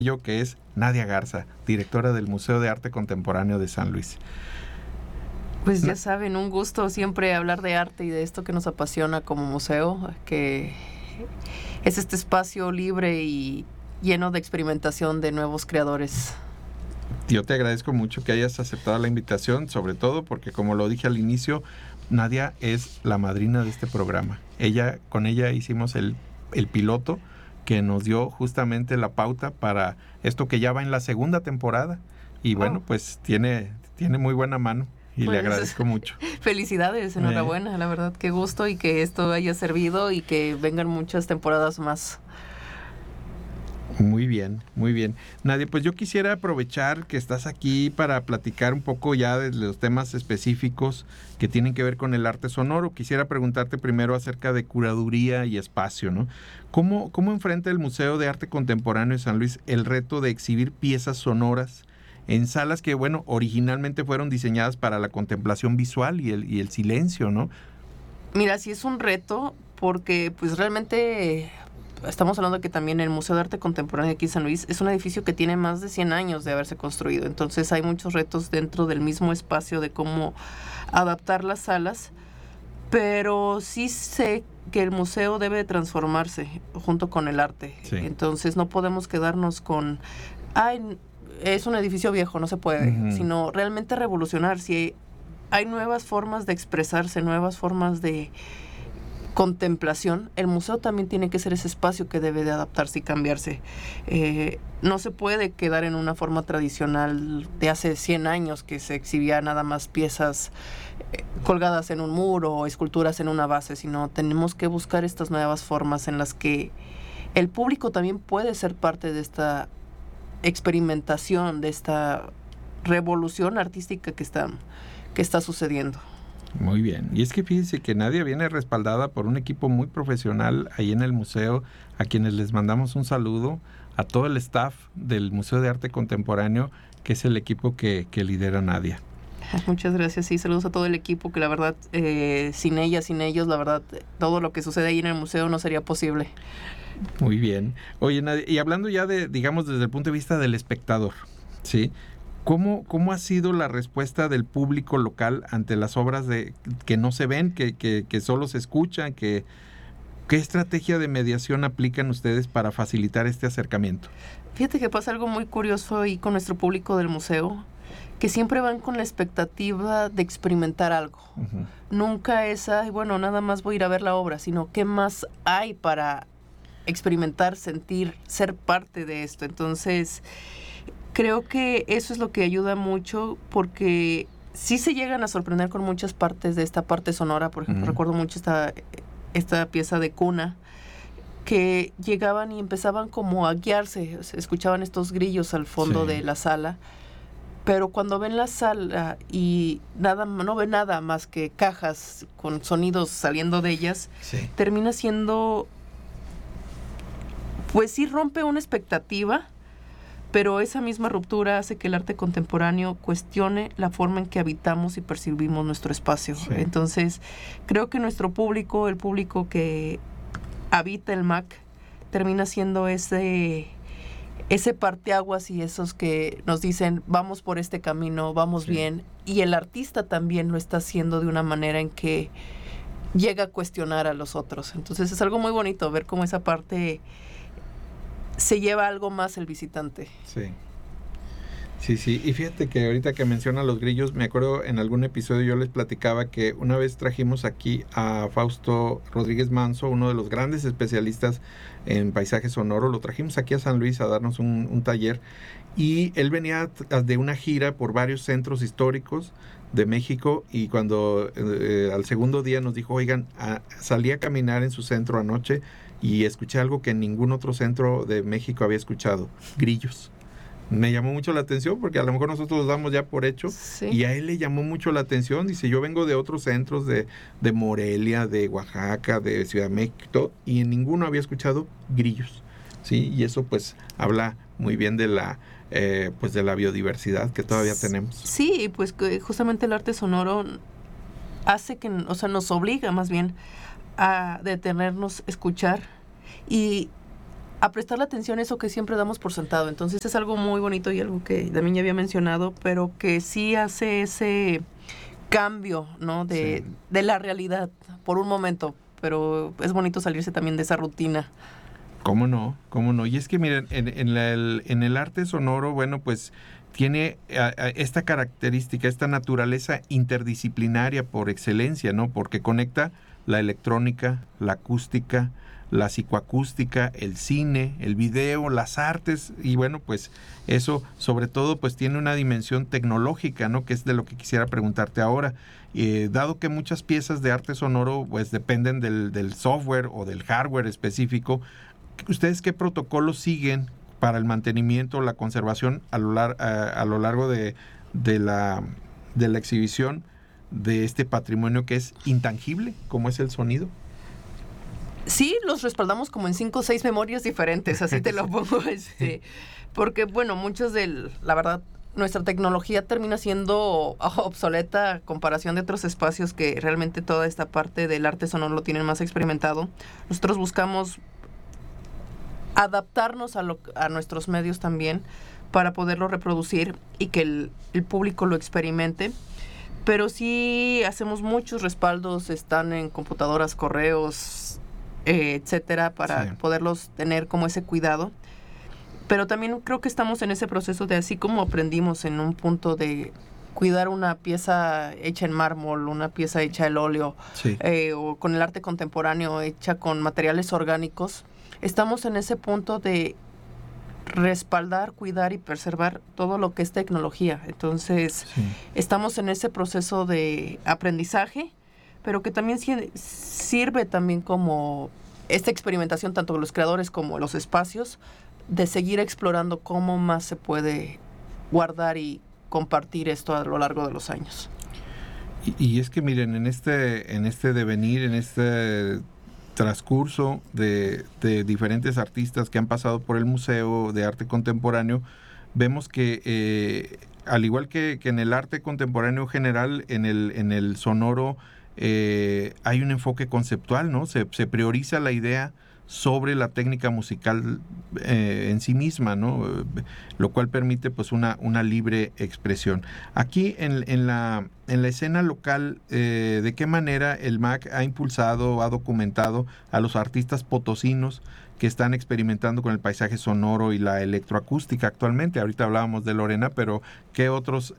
que es Nadia Garza, directora del Museo de Arte Contemporáneo de San Luis. Pues ya saben, un gusto siempre hablar de arte y de esto que nos apasiona como museo, que es este espacio libre y lleno de experimentación de nuevos creadores. Yo te agradezco mucho que hayas aceptado la invitación, sobre todo porque, como lo dije al inicio, Nadia es la madrina de este programa. Con ella hicimos el piloto que nos dio justamente la pauta para esto que ya va en la segunda temporada. Y bueno, pues tiene muy buena mano. Y pues, le agradezco mucho. Felicidades, enhorabuena, la verdad, qué gusto y que esto haya servido y que vengan muchas temporadas más. Muy bien, muy bien. Nadia, pues yo quisiera aprovechar que estás aquí para platicar un poco ya de los temas específicos que tienen que ver con el arte sonoro. Quisiera preguntarte primero acerca de curaduría y espacio, ¿no? ¿Cómo enfrenta el Museo de Arte Contemporáneo de San Luis el reto de exhibir piezas sonoras en salas que, bueno, originalmente fueron diseñadas para la contemplación visual y el silencio, ¿no? Mira, sí es un reto porque pues realmente estamos hablando de que también el Museo de Arte Contemporáneo aquí en San Luis es un edificio que tiene más de 100 años de haberse construido. Entonces hay muchos retos dentro del mismo espacio de cómo adaptar las salas, pero sí sé que el museo debe transformarse junto con el arte. Sí. Entonces no podemos quedarnos con... es un edificio viejo, no se puede, sino realmente revolucionar. Si hay nuevas formas de expresarse, nuevas formas de contemplación, el museo también tiene que ser ese espacio que debe de adaptarse y cambiarse. No se puede quedar en una forma tradicional de hace 100 años que se exhibía nada más piezas colgadas en un muro o esculturas en una base, sino tenemos que buscar estas nuevas formas en las que el público también puede ser parte de esta experimentación, de esta revolución artística que está sucediendo. Muy bien. Y es que fíjense que Nadia viene respaldada por un equipo muy profesional ahí en el museo, a quienes les mandamos un saludo, a todo el staff del Museo de Arte Contemporáneo, que es el equipo que lidera Nadia. Muchas gracias, sí, saludos a todo el equipo, que la verdad, sin ellos, la verdad, todo lo que sucede ahí en el museo no sería posible. Muy bien. Oye, Nadia, y hablando ya de, digamos, desde el punto de vista del espectador, ¿sí? ¿Cómo ha sido la respuesta del público local ante las obras que no se ven, que solo se escuchan? ¿Qué estrategia de mediación aplican ustedes para facilitar este acercamiento? Fíjate que pasa algo muy curioso ahí con nuestro público del museo, que siempre van con la expectativa de experimentar algo. Uh-huh. Nunca es, bueno, nada más voy a ir a ver la obra, sino qué más hay para experimentar, sentir, ser parte de esto. Entonces, creo que eso es lo que ayuda mucho, porque sí se llegan a sorprender con muchas partes de esta parte sonora. Por ejemplo, recuerdo mucho esta pieza de Cuna, que llegaban y empezaban como a guiarse, escuchaban estos grillos al fondo de la sala, pero cuando ven la sala y no ven nada más que cajas con sonidos saliendo de ellas, termina siendo, pues sí rompe una expectativa, pero esa misma ruptura hace que el arte contemporáneo cuestione la forma en que habitamos y percibimos nuestro espacio. Sí. Entonces, creo que nuestro público, el público que habita el MAC, termina siendo ese parteaguas y esos que nos dicen, vamos por este camino, vamos bien. Y el artista también lo está haciendo de una manera en que llega a cuestionar a los otros. Entonces, es algo muy bonito ver cómo esa parte se lleva algo más el visitante. Sí, y fíjate que ahorita que menciona los grillos, me acuerdo en algún episodio yo les platicaba que una vez trajimos aquí a Fausto Rodríguez Manso, uno de los grandes especialistas en paisaje sonoro, lo trajimos aquí a San Luis a darnos un taller, y él venía de una gira por varios centros históricos de México, y cuando al segundo día nos dijo, oigan, salí a caminar en su centro anoche y escuché algo que en ningún otro centro de México había escuchado, grillos. Me llamó mucho la atención porque a lo mejor nosotros los damos ya por hecho, y a él le llamó mucho la atención. Dice, yo vengo de otros centros de Morelia, de Oaxaca, de Ciudad de México, y en ninguno había escuchado grillos, ¿sí? Y eso pues habla muy bien de la biodiversidad que todavía tenemos. Sí, pues justamente el arte sonoro hace que, nos obliga más bien a detenernos, escuchar y a prestarle atención a eso que siempre damos por sentado. Entonces es algo muy bonito y algo que también ya había mencionado, pero que sí hace ese cambio, ¿no? De la realidad por un momento, pero es bonito salirse también de esa rutina. ¿Cómo no? ¿Cómo no? Y es que miren, en el arte sonoro, bueno, pues tiene esta característica, esta naturaleza interdisciplinaria por excelencia, ¿no? Porque conecta la electrónica, la acústica, la psicoacústica, el cine, el video, las artes, y bueno, pues eso sobre todo pues tiene una dimensión tecnológica, ¿no? Que es de lo que quisiera preguntarte ahora. Dado que muchas piezas de arte sonoro pues dependen del software o del hardware específico, ¿ustedes qué protocolos siguen para el mantenimiento, la conservación a lo largo de la exhibición de este patrimonio que es intangible, como es el sonido? Sí, los respaldamos como en 5 o 6 memorias diferentes, así te lo pongo, porque bueno, la verdad, nuestra tecnología termina siendo obsoleta a comparación de otros espacios que realmente toda esta parte del arte sonoro lo tienen más experimentado. Nosotros buscamos adaptarnos a nuestros medios también para poderlo reproducir y que el público lo experimente. Pero sí hacemos muchos respaldos, están en computadoras, correos, etcétera, para poderlos tener como ese cuidado. Pero también creo que estamos en ese proceso de, así como aprendimos en un punto de cuidar una pieza hecha en mármol, una pieza hecha en óleo, o con el arte contemporáneo hecha con materiales orgánicos, estamos en ese punto de respaldar, cuidar y preservar todo lo que es tecnología. Entonces, estamos en ese proceso de aprendizaje, pero que también sirve también como esta experimentación, tanto los creadores como los espacios, de seguir explorando cómo más se puede guardar y compartir esto a lo largo de los años. Y es que miren, en este devenir, en este transcurso de diferentes artistas que han pasado por el Museo de Arte Contemporáneo, vemos que al igual que en el arte contemporáneo general, en el sonoro hay un enfoque conceptual, ¿no? Se prioriza la idea sobre la técnica musical en sí misma, ¿no? Lo cual permite pues una libre expresión. Aquí en la escena local, ¿de qué manera el MAC ha impulsado, ha documentado a los artistas potosinos que están experimentando con el paisaje sonoro y la electroacústica actualmente? Ahorita hablábamos de Lorena, pero ¿qué otros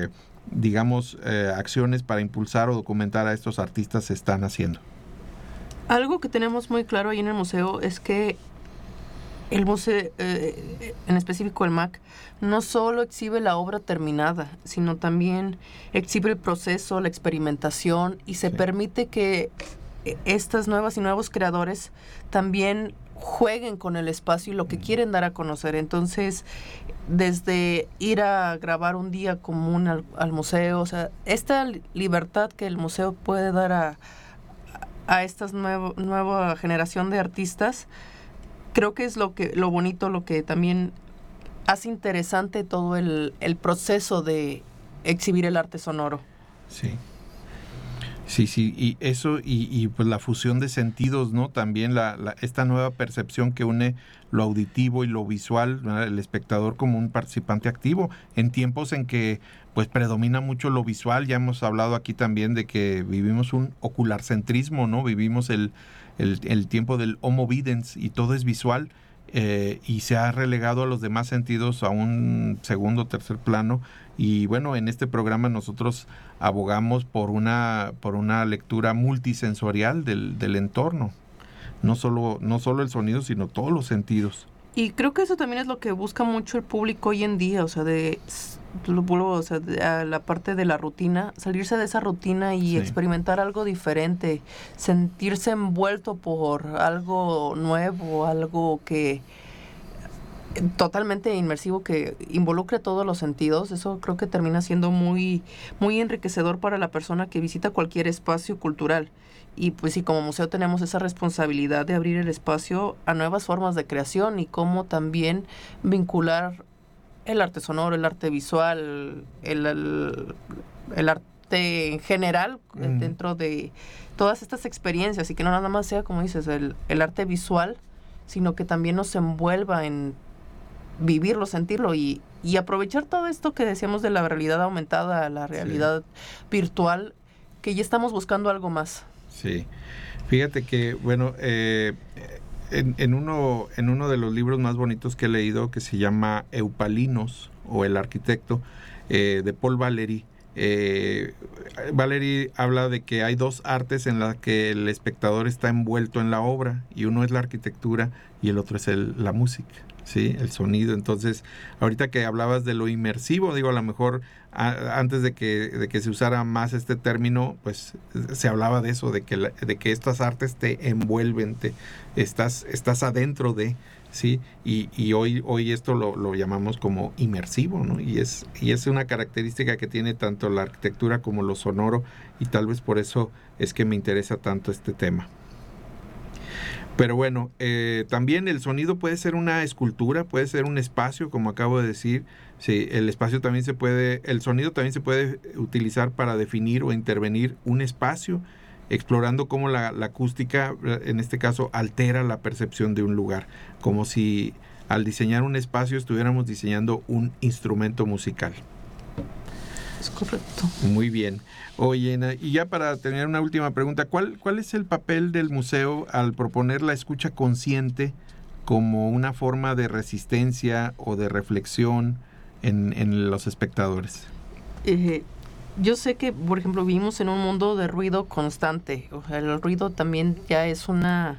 acciones para impulsar o documentar a estos artistas se están haciendo? Algo que tenemos muy claro ahí en el museo es que el museo, en específico el MAC, no solo exhibe la obra terminada, sino también exhibe el proceso, la experimentación, y se permite que estas nuevas y nuevos creadores también jueguen con el espacio y lo que quieren dar a conocer. Entonces, desde ir a grabar un día común al museo, o sea, esta libertad que el museo puede dar a esta nueva generación de artistas, creo que es lo bonito, lo que también hace interesante todo el proceso de exhibir el arte sonoro. Sí, y eso, y pues la fusión de sentidos, ¿no? También esta nueva percepción que une lo auditivo y lo visual, ¿no? El espectador como un participante activo, en tiempos en que pues predomina mucho lo visual. Ya hemos hablado aquí también de que vivimos un ocularcentrismo, ¿no? Vivimos el tiempo del homo videns y todo es visual, y se ha relegado a los demás sentidos a un segundo o tercer plano. Y bueno, en este programa nosotros abogamos por una lectura multisensorial del entorno, no solo el sonido, sino todos los sentidos. Y creo que eso también es lo que busca mucho el público hoy en día, o sea, a la parte de la rutina, salirse de esa rutina y experimentar algo diferente, sentirse envuelto por algo nuevo, algo que totalmente inmersivo, que involucre todos los sentidos. Eso creo que termina siendo muy, muy enriquecedor para la persona que visita cualquier espacio cultural. Y pues sí, como museo tenemos esa responsabilidad de abrir el espacio a nuevas formas de creación y cómo también vincular el arte sonoro, el arte visual, el arte en general dentro de todas estas experiencias, y que no nada más sea, como dices, el arte visual, sino que también nos envuelva en vivirlo, sentirlo y aprovechar todo esto que decíamos de la realidad aumentada, la realidad virtual, que ya estamos buscando algo más. Sí, fíjate que, bueno, en uno de los libros más bonitos que he leído, que se llama Eupalinos, o El arquitecto, de Paul Valéry, Valéry habla de que hay dos artes en las que el espectador está envuelto en la obra, y uno es la arquitectura y el otro es la música, ¿sí? El sonido. Entonces, ahorita que hablabas de lo inmersivo, digo, a lo mejor antes de que se usara más este término, pues se hablaba de eso, de que estas artes te envuelven, estás adentro de, ¿sí? Y hoy esto lo llamamos como inmersivo, ¿no? Y es una característica que tiene tanto la arquitectura como lo sonoro, y tal vez por eso es que me interesa tanto este tema. Pero bueno, también el sonido puede ser una escultura, puede ser un espacio, como acabo de decir. Sí, el sonido también se puede utilizar para definir o intervenir un espacio, explorando cómo la acústica, en este caso, altera la percepción de un lugar, como si al diseñar un espacio estuviéramos diseñando un instrumento musical. Es correcto. Muy bien. Oye, y ya para tener una última pregunta, ¿cuál es el papel del museo al proponer la escucha consciente como una forma de resistencia o de reflexión en los espectadores? Yo sé que, por ejemplo, vivimos en un mundo de ruido constante. O sea, el ruido también ya es una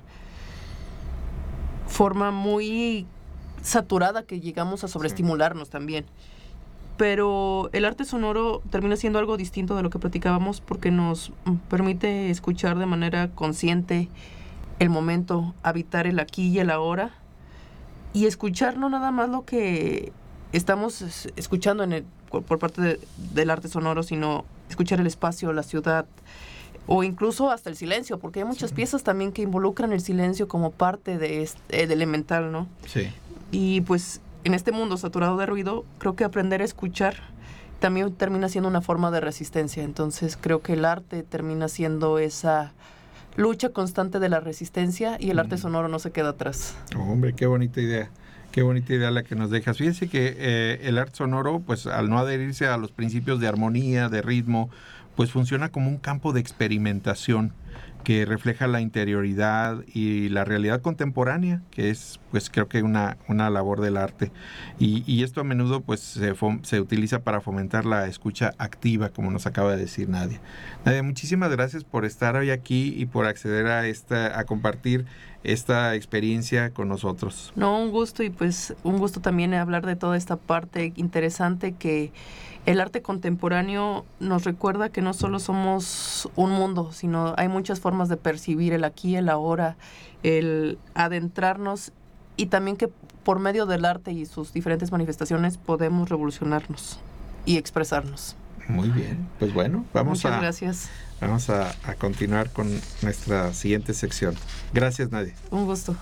forma muy saturada que llegamos a sobreestimularnos también. Pero el arte sonoro termina siendo algo distinto de lo que platicábamos, porque nos permite escuchar de manera consciente el momento, habitar el aquí y el ahora, y escuchar no nada más lo que estamos escuchando por parte del arte sonoro, sino escuchar el espacio, la ciudad, o incluso hasta el silencio, porque hay muchas piezas también que involucran el silencio como parte de elemental, ¿no? Sí. Y pues en este mundo saturado de ruido, creo que aprender a escuchar también termina siendo una forma de resistencia. Entonces creo que el arte termina siendo esa lucha constante de la resistencia, y el arte sonoro no se queda atrás. Hombre, qué bonita idea. Qué bonita idea la que nos dejas. Fíjense que el arte sonoro, pues al no adherirse a los principios de armonía, de ritmo, pues funciona como un campo de experimentación que refleja la interioridad y la realidad contemporánea, que es, pues creo que una labor del arte. Y esto a menudo pues se utiliza para fomentar la escucha activa, como nos acaba de decir Nadia. Nadia, muchísimas gracias por estar hoy aquí y por acceder a compartir esta experiencia con nosotros. No, un gusto, y pues un gusto también hablar de toda esta parte interesante que el arte contemporáneo nos recuerda que no solo somos un mundo, sino hay muchas formas de percibir el aquí, el ahora, el adentrarnos, y también que por medio del arte y sus diferentes manifestaciones podemos revolucionarnos y expresarnos. Muy bien, pues bueno, Muchas gracias. Vamos a continuar con nuestra siguiente sección. Gracias, Nadia. Un gusto.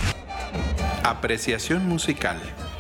Apreciación musical.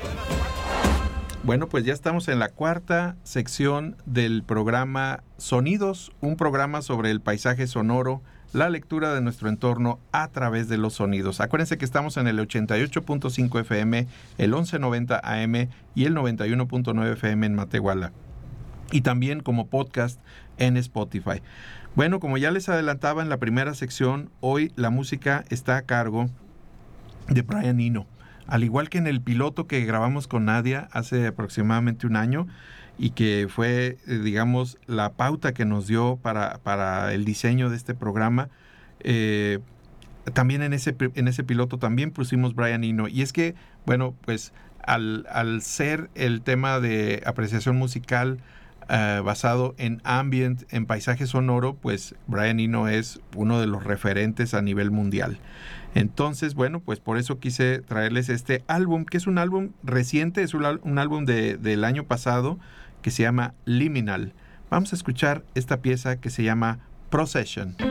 Bueno, pues ya estamos en la cuarta sección del programa Sonidos, un programa sobre el paisaje sonoro, la lectura de nuestro entorno a través de los sonidos. Acuérdense que estamos en el 88.5 FM, el 1190 AM y el 91.9 FM en Matehuala. Y también como podcast en Spotify. Bueno, como ya les adelantaba en la primera sección, hoy la música está a cargo de Brian Eno. Al igual que en el piloto que grabamos con Nadia hace aproximadamente un año, y que fue, digamos, la pauta que nos dio para el diseño de este programa, también en ese piloto también pusimos Brian Eno. Y es que, bueno, pues al ser el tema de apreciación musical basado en ambient, en paisaje sonoro, pues Brian Eno es uno de los referentes a nivel mundial. Entonces, bueno, pues por eso quise traerles este álbum, que es un álbum reciente, es un álbum del año pasado, que se llama Liminal. Vamos a escuchar esta pieza que se llama Procession.